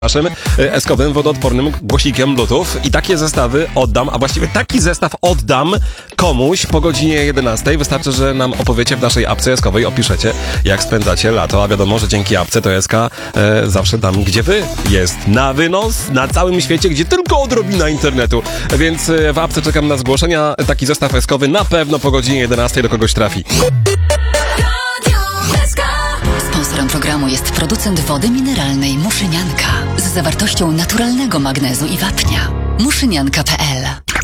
naszym eskowym, wodoodpornym głośnikiem Bluetooth i takie zestawy oddam, a właściwie taki zestaw oddam komuś po godzinie 11. Wystarczy, że nam opowiecie w naszej apce eskowej, opiszecie, jak spędzacie lato, a wiadomo, że dzięki apce to eska zawsze tam, gdzie wy jest na wynos, na całym świecie, gdzie tylko odrobina internetu, więc w apce czekam na zgłoszenia. Taki zestaw eskowy na pewno po godzinie 11 do kogoś trafi. Sponsorem programu jest producent wody mineralnej Muszynianka z zawartością naturalnego magnezu i wapnia. Muszynianka.pl